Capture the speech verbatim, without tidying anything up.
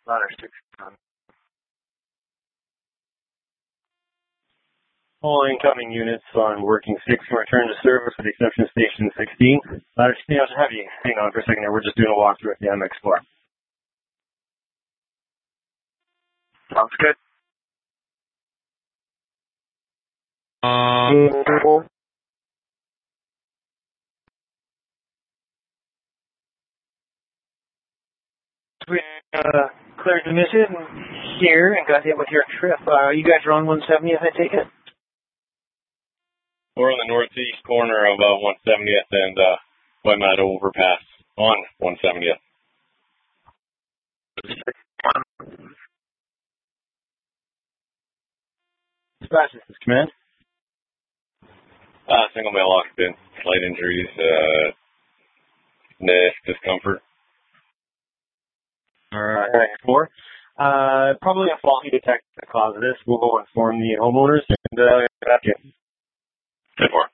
Ladder six. All incoming units on working six can return to service with the exception of station sixteen. Ladder sixteen, I'll just have you hang on for a second here. We're just doing a walkthrough of the M X four. Sounds good. We uh, cleared the mission here and got hit with your trip. Uh, you guys are on one seventieth, I take it? We're on the northeast corner of uh, one seventieth and uh, White Meadow Overpass on one seventieth. Dispatch, this is command. Uh, single male occupant, slight injuries, uh, neck discomfort. Alright, four. Uh, probably a faulty detect the cause of this. We'll go inform the homeowners and uh, get back to you. ten four.